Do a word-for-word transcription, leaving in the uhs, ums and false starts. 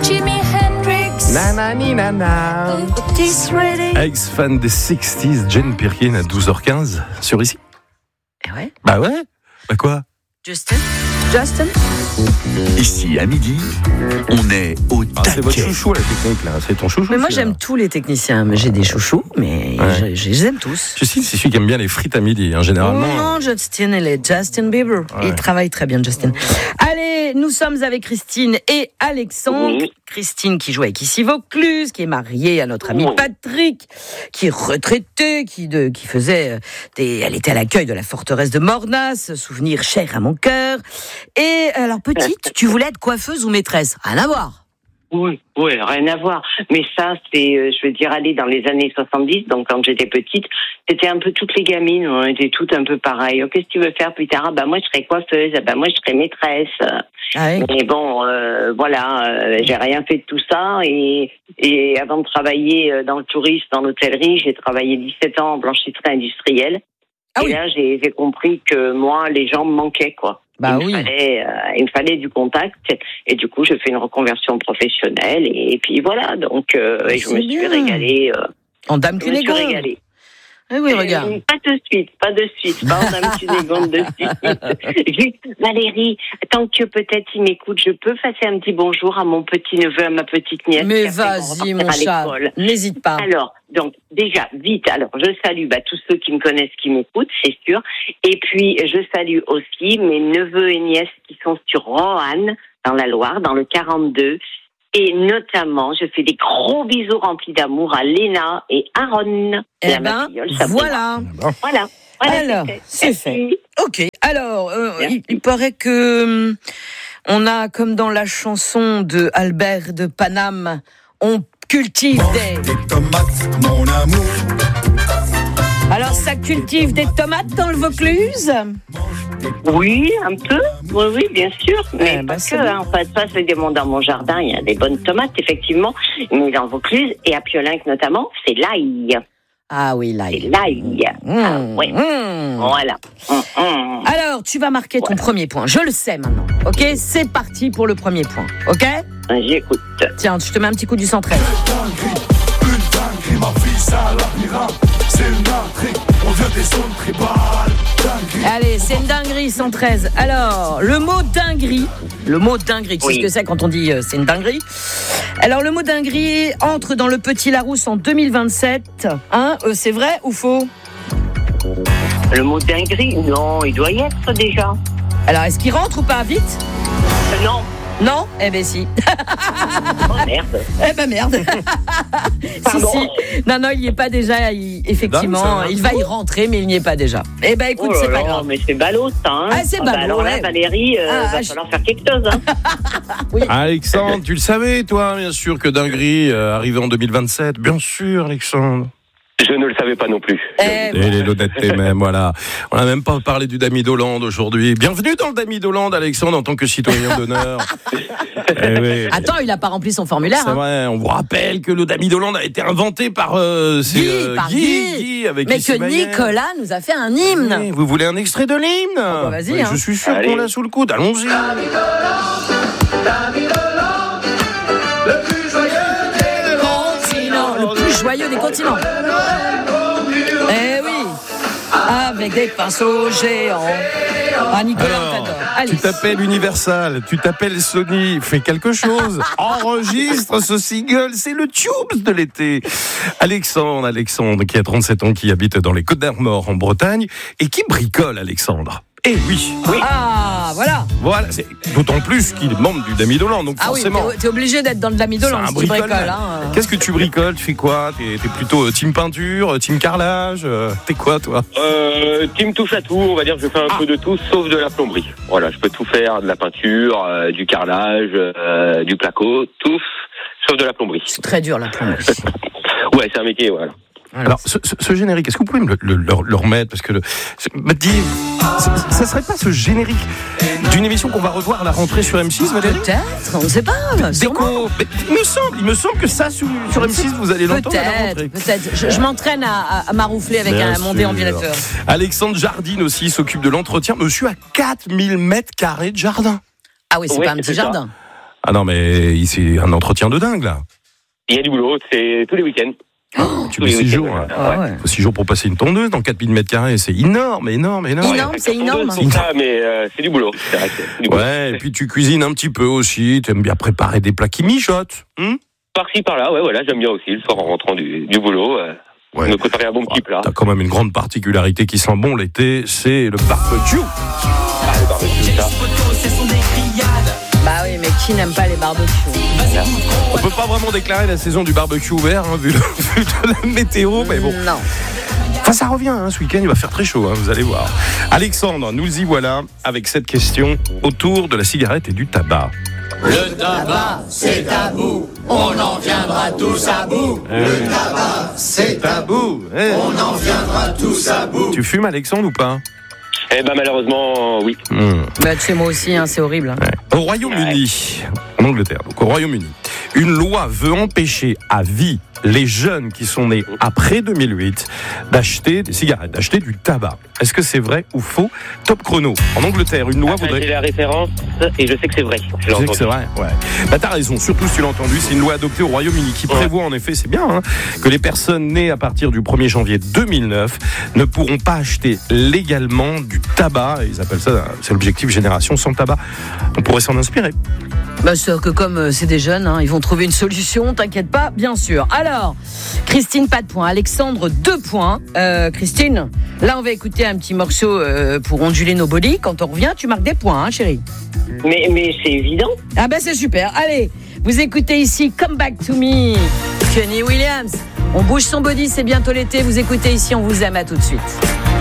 Jimi Hendrix. Nanani nana. Otis Redding. Ex-fan des sixties, Jane Birkin à douze heures quinze sur ici. Eh ouais. Bah ouais. Bah quoi? Justin. Justin. Ici, à midi, on est au ah, taquet. C'est votre chouchou, la technique, là. C'est ton chouchou. Mais moi, celui-là. j'aime tous les techniciens. Mais j'ai des chouchous, mais Ouais. je, je les aime tous. Justine, c'est celui qui aime bien les frites à midi, hein, généralement. Oh non, Justin, elle est Justin Bieber. Ouais. Il travaille très bien, Justin. Allez, nous sommes avec Christine et Alexandre. Oui. Christine qui joue avec Issy Vaucluse, qui est mariée à notre ami Oui. Patrick, qui est retraité, qui, de, qui faisait euh, des... Elle était à l'accueil de la forteresse de Mornas, souvenir cher à mon cœur. Et alors, petite, tu voulais être coiffeuse ou maîtresse? Rien à voir. Oui, oui, rien à voir. Mais ça, c'est, euh, je veux dire, aller dans les années soixante-dix, donc quand j'étais petite, c'était un peu toutes les gamines, on était toutes un peu pareilles. Oh, qu'est-ce que tu veux faire plus tard? Ah, bah, moi, je serais coiffeuse, ah, bah, moi, je serais maîtresse. Ah oui. Mais bon, euh, voilà, euh, j'ai rien fait de tout ça. Et, et avant de travailler euh, dans le tourisme, dans l'hôtellerie, j'ai travaillé dix-sept ans en blanchisserie industrielle. Ah et oui. là, j'ai, j'ai compris que moi, les gens me manquaient, quoi. Bah il, oui. me fallait, euh, il me fallait du contact et du coup je fais une reconversion professionnelle et, et puis voilà donc euh, et je C'est me suis bien. régalée euh, En dame je me suis Cunégonde. régalée. Eh oui, regarde. Euh, pas de suite, pas de suite, pas en dame Cunégonde de suite. Juste, Valérie, tant que peut-être il m'écoute, je peux passer un petit bonjour à mon petit neveu, à ma petite nièce. Mais qui a fait vas-y, mon mon repartir à chat. l'école. N'hésite pas. Alors, donc, déjà, vite, alors, je salue bah, tous ceux qui me connaissent, qui m'écoutent, c'est sûr. Et puis, je salue aussi mes neveux et nièces qui sont sur Roanne, dans la Loire, dans le quarante-deux. Et notamment, je fais des gros bisous remplis d'amour à Léna et Aaron. Eh Et à ma ben, filleule, Sabrina. voilà. Voilà. Voilà, Alors, c'est fait. Merci. Ok. Alors, euh, Merci. il, il paraît que hum, on a, comme dans la chanson de Albert de Paname, on cultive des... Des tomates, mon amour. Alors, ça cultive des tomates dans le Vaucluse? Oui, un peu. Oui, oui, bien sûr. Mais Eh ben, pas c'est que. bien. Hein. En fait, ça, c'est des monts dans mon jardin. Il y a des bonnes tomates, effectivement. Mais dans Vaucluse et à Piolinck, notamment, c'est l'ail. Ah oui, là. C'est il- l'ail. Mmh, Ah, oui. mmh. Voilà. Hum, hum. Alors, tu vas marquer ton Voilà. premier point. Je le sais maintenant. Ok, c'est parti pour le premier point. Ok? J'écoute. Tiens, je te mets un petit coup du cent treize. Une dinguerie, ma vie, ça l'admira. C'est une dinguerie, on vient des zones tribales. Dinguerie. Allez, c'est une dinguerie, cent treize. Alors, le mot dinguerie, le mot dinguerie, tu Oui. sais ce que c'est quand on dit euh, c'est une dinguerie? Alors, le mot dinguerie entre dans le Petit Larousse en deux mille vingt-sept. Hein, euh, c'est vrai ou faux? Le mot dinguerie, non, il doit y être déjà. Alors, est-ce qu'il rentre ou pas? Vite? Euh, non. Non? Eh ben si. Oh merde. Eh ben merde. si, Pardon. si. Non, non, il n'y est pas déjà. Il- effectivement, Dingue, ça, hein. il va y rentrer, mais il n'y est pas déjà. Eh ben écoute, Oh là c'est pas là, grave. mais c'est ballot, ça. Hein. Ah, c'est bah, ballot, alors là, ouais. Valérie, euh, Ah, va je- falloir faire quelque chose. Hein. Alexandre, tu le savais, toi, bien sûr, que dinguerie euh, arrivait en deux mille vingt-sept. Bien sûr, Alexandre. Je ne le savais pas non plus. Eh, Et l'honnêteté même, voilà. On n'a même pas parlé du Dami d'Hollande aujourd'hui. Bienvenue dans le Dami d'Hollande, Alexandre, en tant que citoyen d'honneur. Eh oui. Attends, il n'a pas rempli son formulaire. C'est hein. vrai, on vous rappelle que le Dami d'Hollande a été inventé par, euh, c'est, Guy, euh, par Guy, Guy. Guy, avec Mais Issy que Maillère. Nicolas nous a fait un hymne. Oui, vous voulez un extrait de l'hymne? bah, vas-y, Oui, hein. Je suis sûr Allez. qu'on l'a sous le coude. Allons-y. Continent, le plus joyeux des continents. Eh oui, avec des pinceaux géants. Ah, Nicolas, on Alors, t'adore. Allez. tu t'appelles Universal, tu t'appelles Sony, fais quelque chose, enregistre ce single, c'est le tube de l'été. Alexandre, Alexandre, qui a trente-sept ans, qui habite dans les Côtes d'Armor en Bretagne, et qui bricole, Alexandre. Eh oui, oui. Ah, voilà. Voilà, c'est d'autant plus qu'il est membre du Dami d'Hollande, donc Ah oui, forcément. t'es, t'es obligé d'être dans le Dami d'Hollande C'est un si tu bricoles. bricoleur. Hein. Qu'est-ce que tu bricoles? Tu fais quoi? T'es, t'es plutôt euh, team peinture, euh, team carrelage? euh, T'es quoi, toi? Euh, team touche à tout, on va dire que je fais un Ah. peu de tout, sauf de la plomberie. Voilà, je peux tout faire, de la peinture, euh, du carrelage, euh, du placo, tout, sauf de la plomberie. C'est très dur, la plomberie. Ouais, c'est un métier, voilà. Alors, ce, ce, ce générique, est-ce que vous pouvez me le, le, le, le remettre? Parce que le, c'est- me dis, c'est- ça serait pas ce générique d'une émission qu'on va revoir à la rentrée sur M six, Valérie? Peut-être, on ne sait pas. Sûrement. Déco. Mais il me semble, il me semble que ça sur, sur M six vous allez l'entendre à la Peut-être, rentrée. peut-être. Je, je m'entraîne à, à, à maroufler avec Bien un, mon sûr. déambulateur. Alexandre Jardine aussi s'occupe de l'entretien. Monsieur a quatre mille mètres carrés de jardin. Ah oui, c'est Oui, pas un petit c'est ça. jardin. Ah non, mais c'est un entretien de dingue, là. Il y a du boulot, c'est tous les week-ends. Oh, tu tous mets les six week-ends, jours. Hein. Ah ouais. Faut six jours pour passer une tondeuse dans quatre mille mètres carrés. C'est énorme, énorme, énorme. Énorme, c'est énorme. C'est ça, mais euh, c'est du boulot. C'est vrai que c'est du boulot. Ouais, et puis tu cuisines un petit peu aussi. Tu aimes bien préparer des plats qui mijotent. Hum Par-ci, par-là, ouais, voilà, j'aime bien aussi, le soir en rentrant du, du boulot, euh, Ouais. me préparer un bon petit plat. T'as quand même une grande particularité qui sent bon l'été, c'est le barbecue. Ah, le barbecue, ça. Bah oui, mais qui n'aime pas les barbecues? On peut pas vraiment déclarer la saison du barbecue ouvert, hein, vu, le, vu de la météo, mais bon. Non. Enfin, ça revient, hein, ce week-end, il va faire très chaud, hein, vous allez voir. Alexandre, nous y voilà avec cette question autour de la cigarette et du tabac. Le tabac, c'est tabou, on en viendra tous à bout. Le tabac, c'est tabou, Eh. on en viendra tous à bout. Tu fumes, Alexandre, ou pas? Eh ben, malheureusement, oui. Mmh. Bah tu sais, moi aussi, hein, c'est horrible. Hein. Ouais. Au Royaume-Uni, en Angleterre, donc au Royaume-Uni, une loi veut empêcher à vie les jeunes qui sont nés après deux mille huit d'acheter des cigarettes, d'acheter du tabac. Est-ce que c'est vrai ou faux? Top chrono. En Angleterre, une loi Après, voudrait... j'ai la référence et je sais que c'est vrai. Je l'ai Tu sais que entendu. c'est vrai, ouais. Bah t'as raison, surtout si tu l'as entendu, c'est une loi adoptée au Royaume-Uni qui prévoit en effet, c'est bien, hein, que les personnes nées à partir du premier janvier deux mille neuf ne pourront pas acheter légalement du tabac. Ils appellent ça, c'est l'objectif génération sans tabac. On pourrait s'en inspirer. Bah sûr que comme euh, c'est des jeunes, hein, ils vont trouver une solution, t'inquiète pas, bien sûr. Alors, Christine, pas de points. Alexandre, deux points. Euh, Christine, là on va écouter un petit morceau euh, pour onduler nos bodys. Quand on revient, tu marques des points, hein, chérie. Mais, mais c'est évident. Ah ben c'est super. Allez, vous écoutez ici Come Back to Me, Kenny Williams. On bouge son body, c'est bientôt l'été. Vous écoutez ici, on vous aime, à tout de suite.